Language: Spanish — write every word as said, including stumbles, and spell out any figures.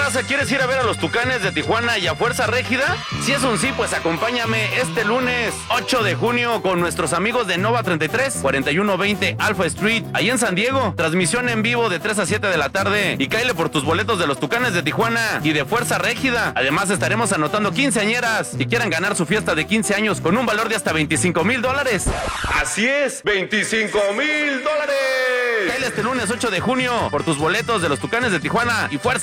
raza, ¿quieres ir a ver a los Tucanes de Tijuana y a Fuerza Régida? Si es un sí, pues acompáñame este lunes ocho de junio con nuestros amigos de Nova treinta y tres, cuarenta y uno veinte Alpha Street, ahí en San Diego. Transmisión en vivo de tres a siete de la tarde y cáele por tus boletos de los Tucanes de Tijuana y de Fuerza Régida. Además estaremos anotando quinceañeras si quieren ganar su fiesta de quince años con un valor de hasta veinticinco mil dólares. Así es, veinticinco mil dólares. Cáele este lunes ocho de junio por tus boletos de los Tucanes de Tijuana y Fuerza